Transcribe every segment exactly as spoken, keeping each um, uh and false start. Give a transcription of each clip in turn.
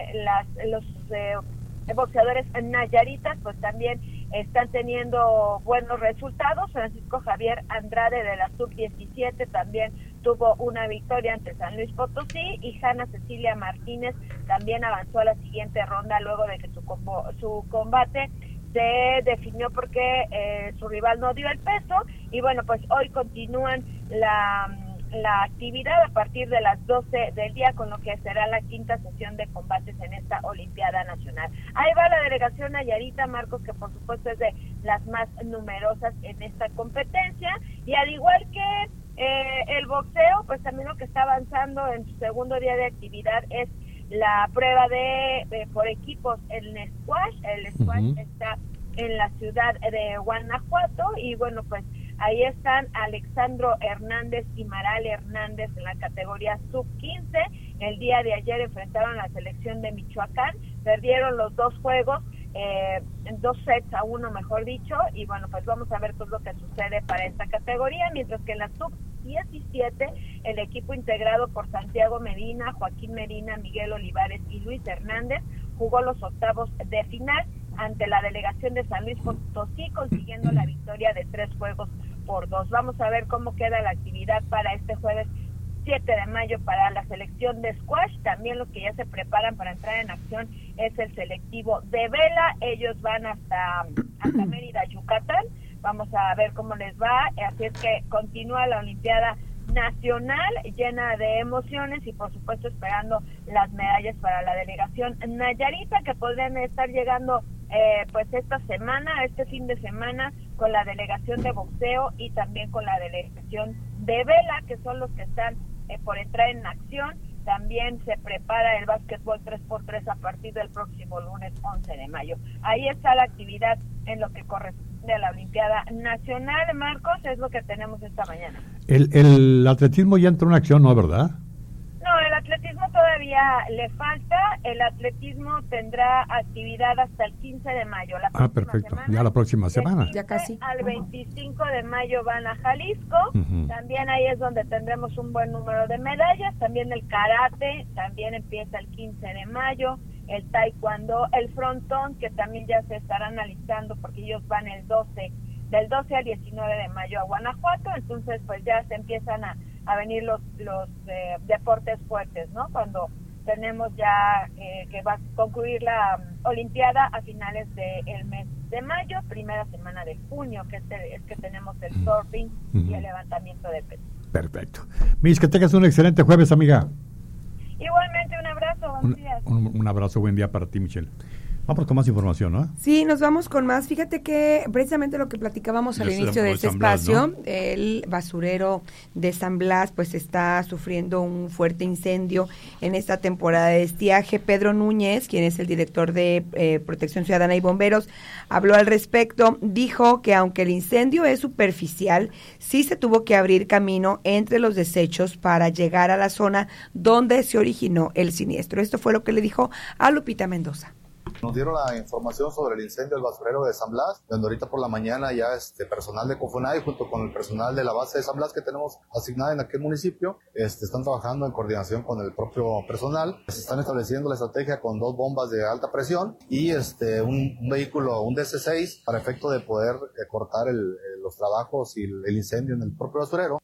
las los eh, boxeadores nayaritas pues también están teniendo buenos resultados. Francisco Javier Andrade de la sub diecisiete también tuvo una victoria ante San Luis Potosí, y Hanna Cecilia Martínez también avanzó a la siguiente ronda luego de que su, combo, su combate se definió porque eh, su rival no dio el peso. Y bueno, pues hoy continúan la, la actividad a partir de las doce del día, con lo que será la quinta sesión de combates en esta Olimpiada Nacional. Ahí va la delegación nayarita, Marcos, que por supuesto es de las más numerosas en esta competencia, y al igual que eh, el boxeo, pues también lo que está avanzando en su segundo día de actividad es la prueba de, de por equipos en squash. El squash uh-huh. está en la ciudad de Guanajuato, y bueno, pues ahí están Alexandro Hernández y Maral Hernández en la categoría sub quince. El día de ayer enfrentaron a la selección de Michoacán, perdieron los dos juegos, eh, dos sets a uno, mejor dicho, y bueno, pues vamos a ver todo lo que sucede para esta categoría, mientras que en la sub diecisiete, el equipo integrado por Santiago Medina, Joaquín Medina, Miguel Olivares y Luis Hernández jugó los octavos de final ante la delegación de San Luis Potosí, consiguiendo la victoria de tres juegos por dos. Vamos a ver cómo queda la actividad para este jueves siete de mayo para la selección de squash. También los que ya se preparan para entrar en acción es el selectivo de vela. Ellos van hasta, hasta Mérida, Yucatán. Vamos a ver cómo les va. Así es que continúa la Olimpiada Nacional llena de emociones, y por supuesto esperando las medallas para la delegación nayarita, que podrían estar llegando eh, pues esta semana, este fin de semana, con la delegación de boxeo y también con la delegación de vela, que son los que están eh, por entrar en acción. También se prepara el básquetbol tres por tres a partir del próximo lunes once de mayo. Ahí está la actividad en lo que corresponde a la Olimpiada Nacional. Marcos, es lo que tenemos esta mañana. El, el atletismo ya entró en acción, ¿no, verdad? No, el atletismo todavía le falta. El atletismo tendrá actividad hasta el quince de mayo. La ah, perfecto. Semana, ya la próxima semana. Ya casi. Al veinticinco de mayo van a Jalisco. Uh-huh. También ahí es donde tendremos un buen número de medallas. También el karate, también empieza el quince de mayo. El taekwondo, el frontón, que también ya se estarán analizando porque ellos van el doce, del doce al diecinueve de mayo a Guanajuato. Entonces pues ya se empiezan a, a venir los, los eh, deportes fuertes, ¿no? Cuando tenemos ya eh, que va a concluir la um, Olimpiada a finales del mes de mayo, primera semana de junio, que es, es que tenemos el surfing uh-huh. y el levantamiento de pesas. Perfecto. Mis, que tengas un excelente jueves, amiga. Igualmente, un abrazo, buenos un, días. Un, un abrazo, buen día para ti, Michelle. Vamos con más información, ¿no? Sí, nos vamos con más. Fíjate que precisamente lo que platicábamos al inicio de este espacio, ¿no? El basurero de San Blas pues está sufriendo un fuerte incendio en esta temporada de estiaje. Pedro Núñez, quien es el director de eh, Protección Ciudadana y Bomberos, habló al respecto. Dijo que aunque el incendio es superficial, sí se tuvo que abrir camino entre los desechos para llegar a la zona donde se originó el siniestro. Esto fue lo que le dijo a Lupita Mendoza. Nos dieron la información sobre el incendio del basurero de San Blas, donde ahorita por la mañana ya este personal de Cofonay junto con el personal de la base de San Blas que tenemos asignada en aquel municipio, este, están trabajando en coordinación con el propio personal. Se están estableciendo la estrategia con dos bombas de alta presión y este un, un vehículo, un D C seis, para efecto de poder eh, cortar el, eh, los trabajos y el, el incendio en el propio basurero.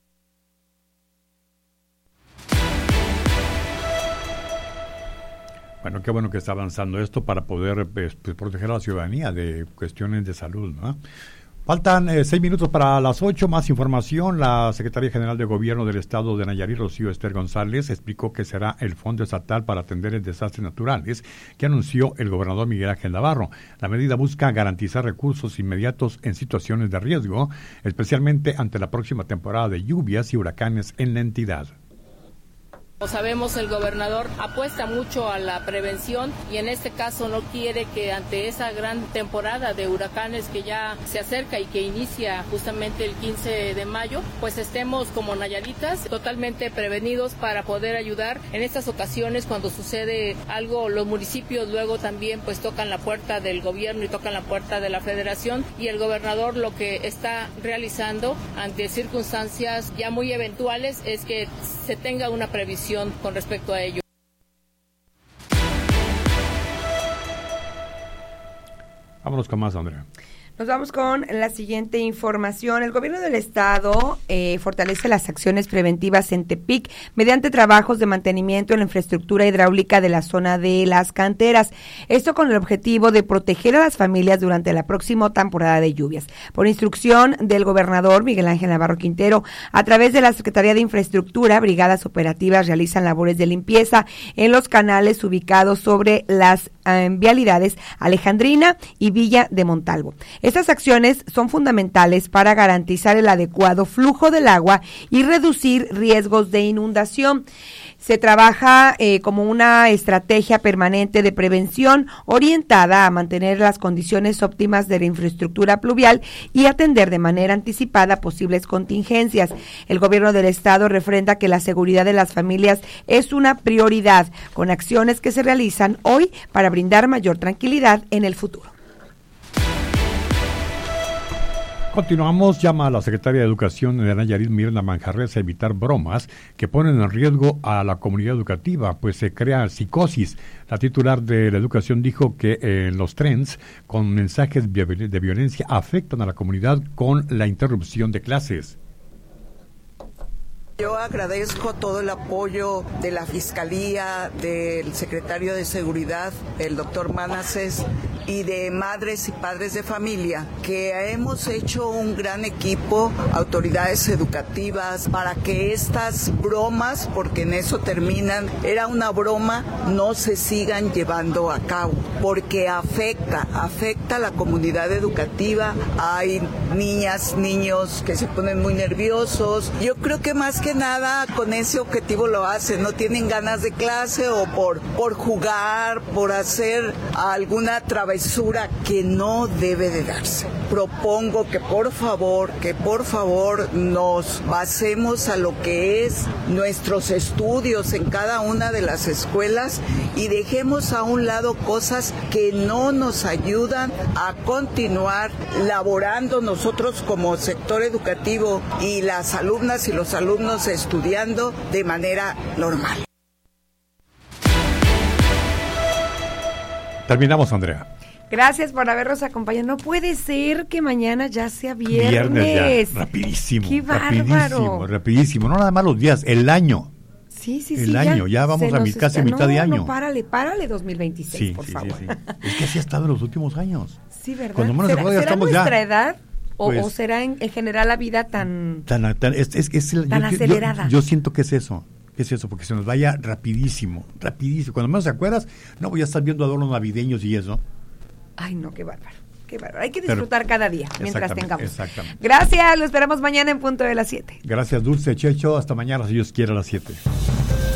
Bueno, qué bueno que está avanzando esto para poder pues, proteger a la ciudadanía de cuestiones de salud, ¿no? Faltan eh, seis minutos para las ocho. Más información. La Secretaría General de Gobierno del Estado de Nayarit, Rocío Ester González, explicó que será el Fondo Estatal para atender desastres naturales que anunció el gobernador Miguel Ángel Navarro. La medida busca garantizar recursos inmediatos en situaciones de riesgo, especialmente ante la próxima temporada de lluvias y huracanes en la entidad. Como sabemos, el gobernador apuesta mucho a la prevención y en este caso no quiere que ante esa gran temporada de huracanes que ya se acerca y que inicia justamente el quince de mayo, pues estemos como nayaritas totalmente prevenidos para poder ayudar en estas ocasiones cuando sucede algo. Los municipios luego también pues tocan la puerta del gobierno y tocan la puerta de la federación, y el gobernador lo que está realizando ante circunstancias ya muy eventuales es que se tenga una previsión con respecto a ello. Vámonos con más, Andrea. Nos vamos con la siguiente información. El gobierno del estado eh, fortalece las acciones preventivas en Tepic mediante trabajos de mantenimiento en la infraestructura hidráulica de la zona de las canteras. Esto con el objetivo de proteger a las familias durante la próxima temporada de lluvias. Por instrucción del gobernador Miguel Ángel Navarro Quintero, a través de la Secretaría de Infraestructura, brigadas operativas realizan labores de limpieza en los canales ubicados sobre las eh, vialidades Alejandrina y Villa de Montalvo. Estas acciones son fundamentales para garantizar el adecuado flujo del agua y reducir riesgos de inundación. Se trabaja eh, como una estrategia permanente de prevención orientada a mantener las condiciones óptimas de la infraestructura pluvial y atender de manera anticipada posibles contingencias. El gobierno del estado refrenda que la seguridad de las familias es una prioridad, con acciones que se realizan hoy para brindar mayor tranquilidad en el futuro. Continuamos, llama a la secretaria de Educación de Nayarit, Mirna Manjarres, a evitar bromas que ponen en riesgo a la comunidad educativa, pues se crea psicosis. La titular de la educación dijo que eh, los trends con mensajes de violencia afectan a la comunidad con la interrupción de clases. Yo agradezco todo el apoyo de la Fiscalía, del Secretario de Seguridad, el doctor Manases, y de madres y padres de familia, que hemos hecho un gran equipo, autoridades educativas, para que estas bromas, porque en eso terminan, era una broma, no se sigan llevando a cabo, porque afecta, afecta a la comunidad educativa. Hay niñas, niños que se ponen muy nerviosos. Yo creo que más que nada con ese objetivo lo hacen, no tienen ganas de clase o por, por jugar, por hacer alguna travesura que no debe de darse. Propongo que por favor, que por favor nos basemos a lo que es nuestros estudios en cada una de las escuelas y dejemos a un lado cosas que no nos ayudan a continuar laborando nosotros como sector educativo y las alumnas y los alumnos estudiando de manera normal. Terminamos, Andrea. Gracias por habernos acompañado. No puede ser que mañana ya sea viernes. Viernes ya, rapidísimo. Qué rapidísimo, bárbaro. Rapidísimo, no nada más los días, el año. Sí, sí, el sí. El año, ya, ya vamos a mi, casi está, mitad no, de año. No, párale, párale dos mil veintiséis, sí, por sí, favor. Sí, sí. Es que así ha estado en los últimos años. Sí, ¿verdad? Cuando menos ¿Será, se puede, ¿será estamos nuestra ya, edad? O, pues, o será en, en general la vida tan, tan, tan, es, es, es el, tan yo, acelerada? Yo, yo siento que es eso. ¿Qué es eso? Porque se nos vaya rapidísimo, rapidísimo. Cuando menos te acuerdas, no voy a estar viendo adornos navideños y eso. Ay, no, qué bárbaro, qué bárbaro. Hay que disfrutar Pero, cada día mientras tengamos. Exactamente. Gracias, lo esperamos mañana en punto de las siete. Gracias, Dulce, Checho. Hasta mañana, si Dios quiere, a las siete.